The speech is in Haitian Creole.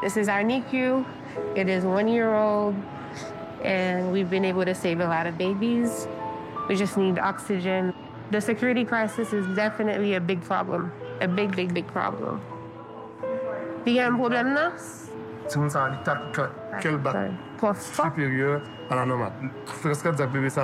This is our NICU. It is 1 year old, and we've been able to save a lot of babies. We just need oxygen. The security crisis is definitely a big problem, a big, big, big problem. Il y a un problème là? C'est un handicap quel bat supérieur à la normale. Presque ça